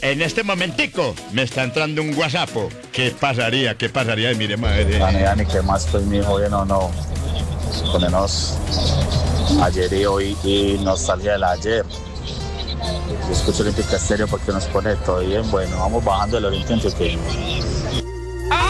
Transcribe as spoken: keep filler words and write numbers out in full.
en este momentico me está entrando un WhatsApp. ¿Qué pasaría? ¿Qué pasaría? Y mire, madre. Dani, Dani, ¿qué más pues mi hijo? Bien o no. Ponernos ayer y hoy y nostalgia del ayer. Yo escucho Olímpica Estéreo porque nos pone todo bien. Bueno, vamos bajando el Oriente Antioqueño.